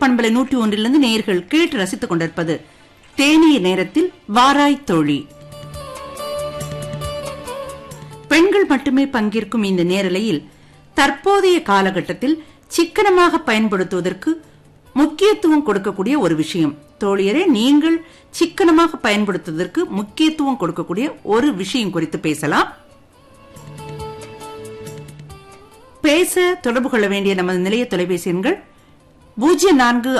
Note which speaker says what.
Speaker 1: பண்பலை 101 நேயர்கள் கேட்டு ரசித்துக் கொண்டிருப்பது தேநீர் நேரத்தில் வாராய் தோழி. பெண்கள் மட்டுமே பங்கேற்கும் இந்த நேரலையில் தற்போதைய காலகட்டத்தில் சிக்கனமாக பயன்படுத்துவதற்கு முக்கியத்துவம் கொடுக்கக்கூடிய ஒரு விஷயம். தோழியரே, நீங்கள் சிக்கனமாக பயன்படுத்துவதற்கு முக்கியத்துவம் கொடுக்கக்கூடிய ஒரு விஷயம் குறித்து பேசலாம். பேச தொடர்பு கொள்ள வேண்டிய நமது நிலைய தொலைபேசி எண்கள் 04